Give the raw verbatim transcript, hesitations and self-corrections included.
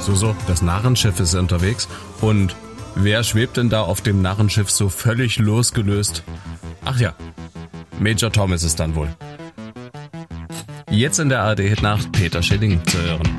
So, so, das Narrenschiff ist unterwegs. Und wer schwebt denn da auf dem Narrenschiff so völlig losgelöst? Ach ja, Major Tom ist es dann wohl. Jetzt in der A R D Hitnacht Peter Schilling zu hören.